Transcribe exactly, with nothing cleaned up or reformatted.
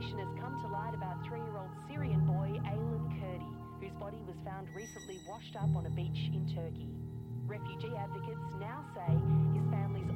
information has come to light about three-year-old Syrian boy Aylan Kurdi, whose body was found recently washed up on a beach in Turkey. Refugee advocates now say his family's